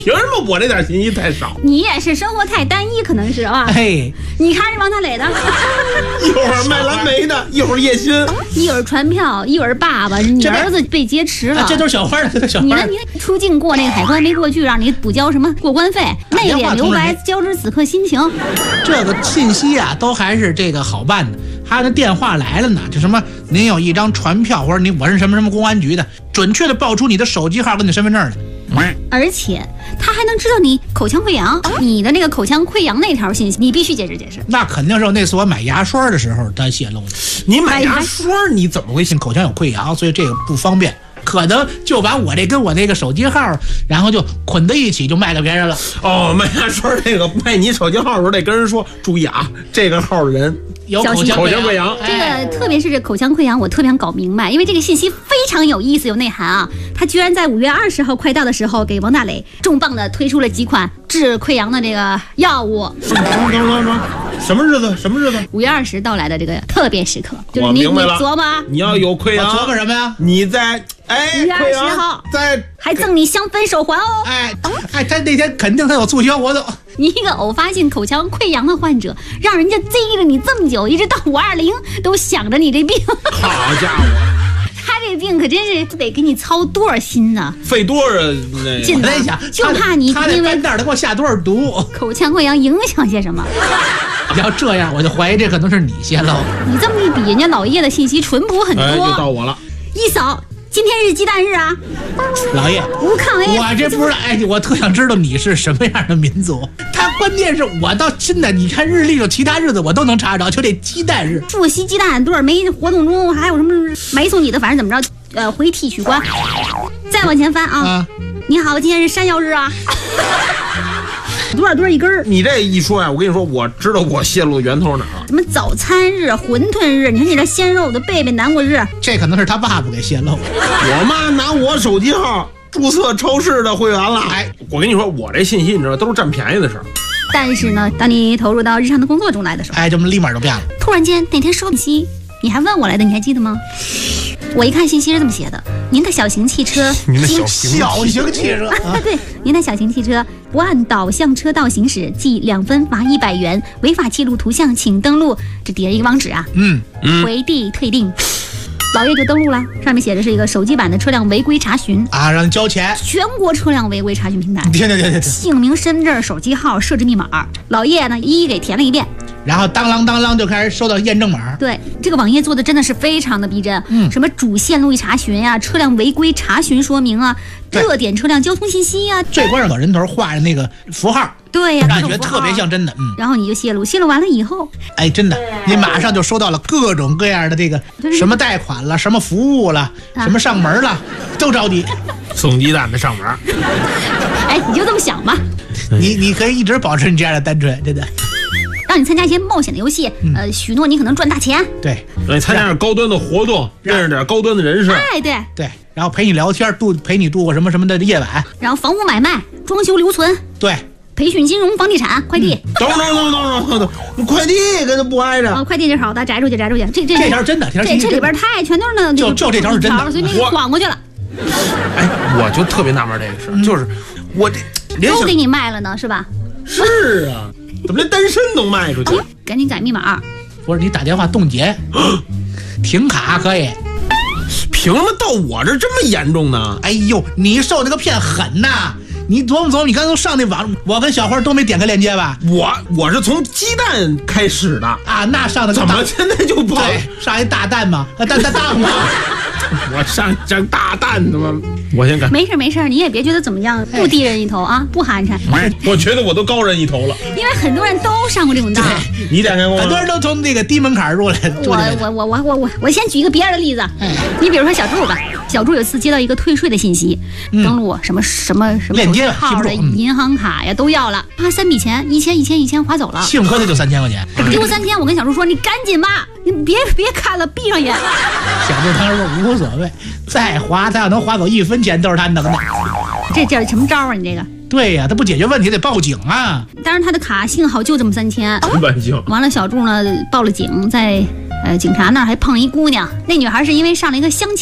凭什么我这点信息太少？ 你也是生活太单一，可能是啊。 哎， 你看这王大磊的， 一会儿卖蓝莓的，一会儿叶欣， 一会儿传票，一会儿爸爸，你儿子被劫持了。 这都是小花的，这都是小花。 你看你出境过那个海关没过去，让你补交什么过关费，内敛留白，交织此刻心情。 这个信息啊，都还是这个好办的。还有那电话来了呢，就什么您有一张传票，或者我是什么什么公安局的，准确的报出你的手机号跟你身份证的。 而且他还能知道你口腔溃疡，你的那个口腔溃疡那条信息，你必须解释解释。 那肯定是那次我买牙刷的时候他泄露的。 你买牙刷你怎么会信？ 口腔有溃疡，所以这个不方便，可能就把我这跟我那个手机号，然后就捆在一起就卖给别人了。 哦，卖牙刷这个卖你手机号的时候得跟人说，注意啊，这个号的人有口腔溃疡。 这个特别是这口腔溃疡，我特别想搞明白，因为这个信息非常有意思有内涵啊。他居然在5月20号快到的时候，给王大磊重磅的推出了几款治溃疡的这个药物。 什么日子？什么日子 ？5月20到来的这个特别时刻，就是你琢磨， 你要有溃疡， 琢磨什么呀？ 你在 5月20号在还赠你香氛手环哦。 他那天肯定他有促销活动。 你一个偶发性口腔溃疡的患者，让人家记着你这么久，一直到520都想着你这病。 好家伙！ 他这病可真是得给你操多少心呢？ 费多少劲呢？ 我在想， 就怕你因为他给我下多少毒， 口腔溃疡影响些什么？ 要这样，我就怀疑这可能是你泄露。 你这么一比，人家老叶的信息淳朴很多。 又到我了， 一扫。今天是鸡蛋日啊， 老叶， 无抗 A， 我这不是我特想知道你是什么样的民族。他关键是我到现在，你看日历有其他日子我都能查着，就这鸡蛋日。 祝惜鸡蛋多少枚活动中还有什么没送你的，反正怎么着，回替取关。再往前翻啊，你好，今天是山药日啊。多少一根儿？ 你这一说呀，我跟你说，我知道我泄露的源头哪儿了。 什么早餐日、馄饨日，你看你这鲜肉的贝贝南瓜日， 这可能是他爸爸给泄露。 我妈拿我手机号注册超市的会员了。我跟你说，我这信息你知道都是占便宜的事儿。 但是呢，当你投入到日常的工作中来的时候， 就立马就变了。 突然间那天收信息，你还问我来的，你还记得吗？我一看信息是这么写的：您的小型汽车， 您的小型汽车对，您的小型汽车不按导向车道行驶，记2分罚100元。违法记录图像，请登录。这底下一个网址啊，回递退订。老叶就登录了，上面写的是一个手机版的车辆违规查询啊，让你交钱。 全国车辆违规查询平台。 对， 姓名、身份证、手机号、设置密码，老叶呢一一给填了一遍。 然后当啷就开始收到验证码。 对，这个网页做的真的是非常的逼真。什么主线路查询呀，车辆违规查询说明啊，热点车辆交通信息呀， 最关键老人头画的那个符号。 对呀， 让你觉得特别像真的。 然后你就泄露完了以后， 真的，你马上就收到了各种各样的这个什么贷款了，什么服务了，什么上门了，都找你。 送鸡蛋的上门。 你就这么想吧。 你可以一直保持你这样的单纯，真的。 让你参加一些冒险的游戏，许诺你可能赚大钱。 对， 让你参加点高端的活动，认识点高端的人士。 对， 然后陪你聊天，陪你度过什么什么的夜晚。 然后房屋买卖、装修留存。 对， 培训金融、房地产、快递。 等，快递跟他不挨着。 快递是好的，摘出去。这条真的，这里边全都是那就这条是真的， 所以那个晃过去了。 我就特别纳闷这个事，就是我这都给你卖了呢，是吧？ 是啊。怎么连单身能卖出去？ 赶紧改密码。 不是你打电话冻结，停卡可以。 凭什么到我这么严重呢？ 你受那个骗狠呐！你琢磨，你刚才上那网，我跟小花都没点开链接吧？ 我是从鸡蛋开始的啊，那上的怎么现在就不对上一大蛋吗？蛋吗？ 我上大蛋的吗？我先改。 没事，你也别觉得怎么样，不低人一头啊，不寒碜。 我觉得我都高人一头了， 因为很多人都上过这种当。 你点开过吗？ 很多人都从那个低门槛入来。 我先举一个别人的例子，你比如说小柱吧，小柱有次接到一个退税的信息，登录什么链接号的银行卡呀都要了，3笔钱，1000划走了， 幸亏他就3000块钱， 丢3000，我跟小柱说你赶紧吧，你别看了，闭上眼。 小柱当时说无所谓，再划他要能划走1分钱都是他能的。 这什么招啊你这个？ 对呀，他不解决问题得报警啊。 当然他的卡幸好就这么3000，完了小柱呢报了警，在警察那儿还碰一姑娘，那女孩是因为上了一个相亲